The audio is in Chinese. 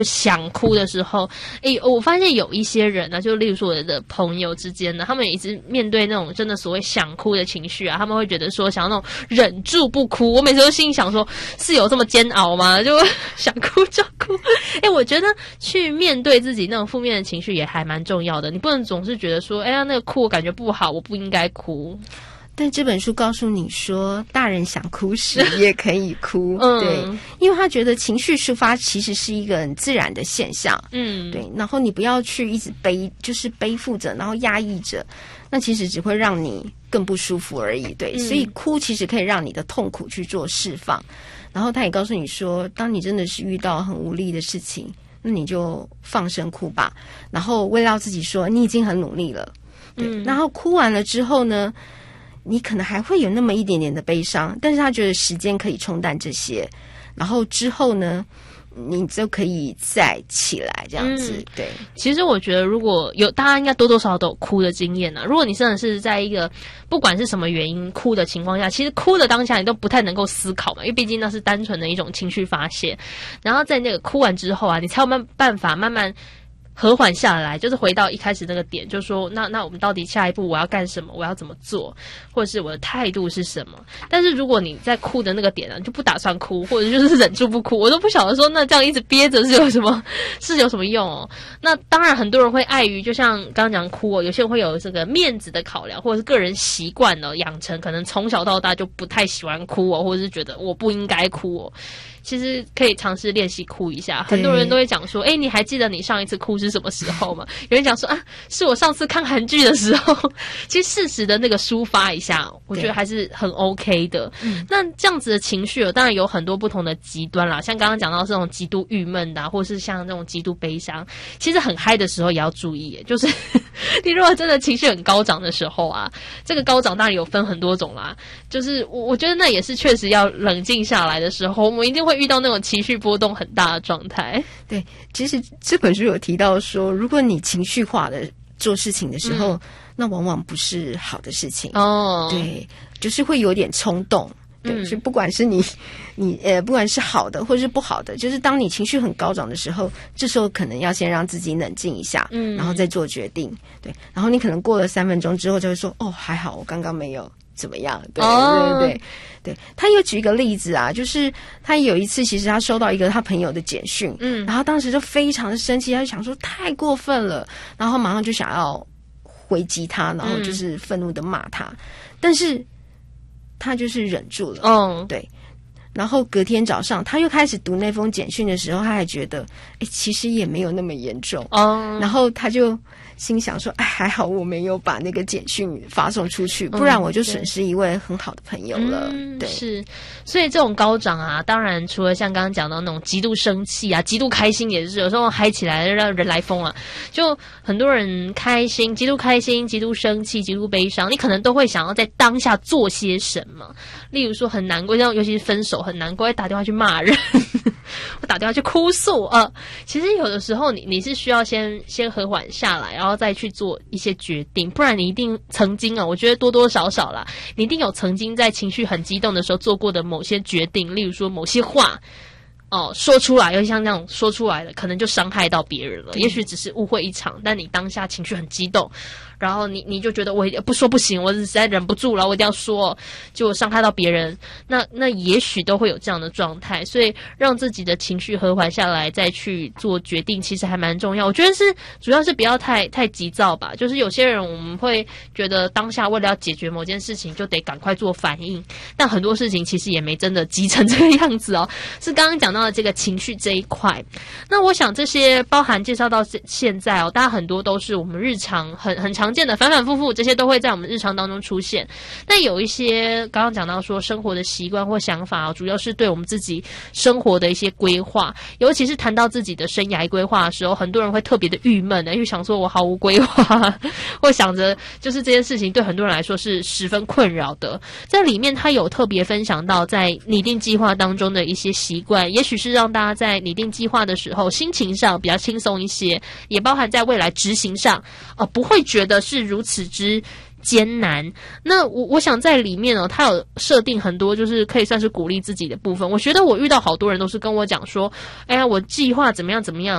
想哭的时候，我发现有一些人呢，就例如说我的朋友之间呢，他们一直面对那种真的所谓想哭的情绪啊，他们会觉得说想要那种忍住不哭。我每次都心里想说，是有这么煎熬吗？就想哭就哭。我觉得去面对自己那种负面的情绪也还蛮重要的。你不能总是觉得说，那个哭我感觉不好，我不应该哭。 但这本书告诉你说，大人想哭时也可以哭，对，因为他觉得情绪抒发其实是一个很自然的现象，对，然后你不要去一直就是背负着，然后压抑着，那其实只会让你更不舒服而已，对，所以哭其实可以让你的痛苦去做释放，然后他也告诉你说，当你真的是遇到很无力的事情，那你就放声哭吧，然后慰劳自己说你已经很努力了，对，然后哭完了之后呢，你可能还会有那么一点点的悲伤，但是他觉得时间可以冲淡这些，然后之后呢，你就可以再起来这样子，对。 其实我觉得，如果有大家应该多多少少都有哭的经验啊。如果你真的是在一个不管是什么原因哭的情况下，其实哭的当下你都不太能够思考嘛，因为毕竟那是单纯的一种情绪发泄。然后在那个哭完之后啊，你才有办法慢慢和缓下来，就是回到一开始那个点，就是说那我们到底下一步我要干什么，我要怎么做，或者是我的态度是什么。但是如果你在哭的那个点呢，你就不打算哭，或者就是忍住不哭，我都不晓得说那这样一直憋着是有什么用哦。那当然很多人会碍于就像刚刚讲哭哦，有些人会有这个面子的考量，或者是个人习惯的养成，可能从小到大就不太喜欢哭哦，或者是觉得我不应该哭哦。其实可以尝试练习哭一下。很多人都会讲说，你还记得你上一次哭是什么时候吗？有人讲说是我上次看韩剧的时候。其实适时的那个抒发一下，我觉得还是很 OK 的。那这样子的情绪当然有很多不同的极端啦，像刚刚讲到这种极度郁闷的或是像这种极度悲伤，其实很嗨的时候也要注意，就是你如果真的情绪很高涨的时候啊，这个高涨当然有分很多种啦，就是我觉得那也是确实要冷静下来的时候，我们一定会遇到那种情绪波动很大的状态。 对，其实这本书有提到说，如果你情绪化的做事情的时候，那往往不是好的事情哦。对，就是会有点冲动。对，所以不管是你不管是好的或是不好的，就是当你情绪很高涨的时候，这时候可能要先让自己冷静一下，然后再做决定。对，然后你可能过了3分钟之后就会说，还好我刚刚没有怎么样。对对，他又举一个例子啊，就是他有一次其实他收到一个他朋友的简讯，然后当时就非常的生气，他就想说太过分了，然后马上就想要回击他，然后就是愤怒的骂他，但是他就是忍住了。对，然后隔天早上他又开始读那封简讯的时候，他还觉得其实也没有那么严重。然后他就心想说，还好我没有把那个简讯发送出去，不然我就损失一位很好的朋友了。对， 是，所以这种高涨啊，当然除了像刚刚讲到那种极度生气啊、极度开心，也是有时候嗨起来让人来疯啊。就很多人开心、极度开心、极度生气、极度悲伤，你可能都会想要在当下做些什么。例如说很难过，像尤其是分手很难过，会打电话去骂人，我打电话去哭诉。其实有的时候你是需要先和缓下来，然后再去做一些决定，不然你一定曾经我觉得多多少少啦，你一定有曾经在情绪很激动的时候做过的某些决定，例如说某些话说出来，尤其像那种说出来的，可能就伤害到别人了。也许只是误会一场，但你当下情绪很激动，然后你就觉得我不说不行，我实在忍不住了，我一定要说，就伤害到别人。那也许都会有这样的状态，所以让自己的情绪和缓下来，再去做决定，其实还蛮重要。我觉得是主要是不要太急躁吧。就是有些人我们会觉得当下为了要解决某件事情，就得赶快做反应，但很多事情其实也没真的急成这个样子哦。是刚刚讲到的这个情绪这一块。那我想这些包含介绍到现在大家很多都是我们日常很常见的反反复复，这些都会在我们日常当中出现。但有一些刚刚讲到说生活的习惯或想法主要是对我们自己生活的一些规划，尤其是谈到自己的生涯规划的时候，很多人会特别的郁闷因为想说我毫无规划，或想着就是这件事情对很多人来说是十分困扰的。在里面他有特别分享到在拟定计划当中的一些习惯，也许是让大家在拟定计划的时候心情上比较轻松一些，也包含在未来执行上不会觉得是如此之艰难。那我想在里面哦，他有设定很多就是可以算是鼓励自己的部分。我觉得我遇到好多人都是跟我讲说，哎呀，我计划怎么样怎么样，